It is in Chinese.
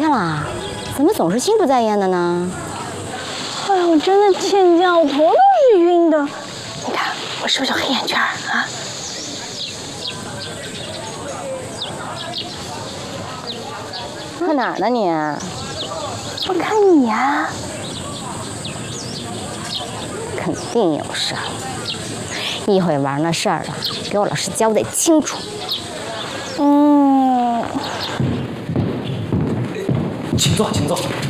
么啦？怎么总是心不在焉的呢？ 哎呀，我真的欠觉，我头都是晕的。你看我是不是有黑眼圈啊？ 看哪儿呢你？ 我看你呀。 肯定有事儿。一会玩那事儿了，给我老师交代清楚。 请坐，请坐。